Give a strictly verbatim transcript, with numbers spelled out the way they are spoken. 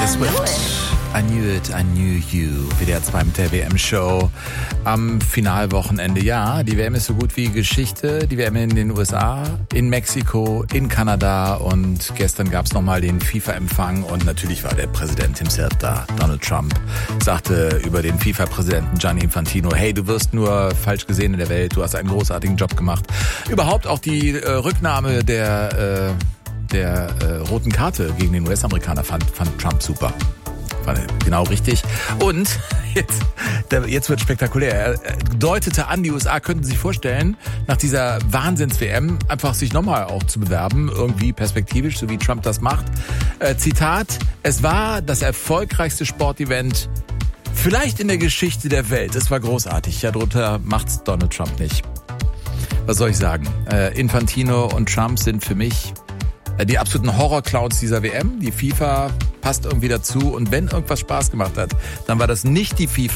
Taylor Swift. I knew it, I knew you. W D R zwei mit der W M-Show am Finalwochenende. Ja, die W M ist so gut wie Geschichte. Die W M in den U S A, in Mexiko, in Kanada und gestern gab es nochmal den FIFA-Empfang und natürlich war der Präsident himself da. Donald Trump sagte über den FIFA-Präsidenten Gianni Infantino, hey, du wirst nur falsch gesehen in der Welt, du hast einen großartigen Job gemacht. Überhaupt auch die äh, Rücknahme der, äh, der äh, roten Karte gegen den U S-Amerikaner fand, fand Trump super. War genau richtig. Und jetzt, jetzt wird spektakulär. Er deutete an, die U S A könnten sich vorstellen, nach dieser Wahnsinns-W M einfach sich nochmal auch zu bewerben, irgendwie perspektivisch, so wie Trump das macht. Äh, Zitat, es war das erfolgreichste Sportevent vielleicht in der Geschichte der Welt. Es war großartig. Ja, drunter macht's Donald Trump nicht. Was soll ich sagen? Äh, Infantino und Trump sind für mich die absoluten Horror-Clowns dieser W M. Die FIFA passt irgendwie dazu. Und wenn irgendwas Spaß gemacht hat, dann war das nicht die FIFA.